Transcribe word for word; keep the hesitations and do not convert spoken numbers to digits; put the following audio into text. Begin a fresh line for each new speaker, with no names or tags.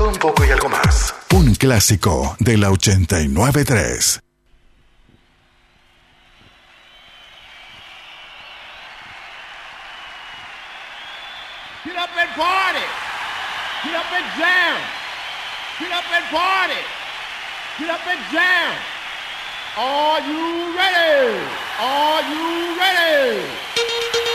todo un poco y algo más.
Un clásico de la ochenta y nueve punto tres.
Get up and party. Get up and jam. Get up and party. Get up and jam. Are you ready? Are you ready?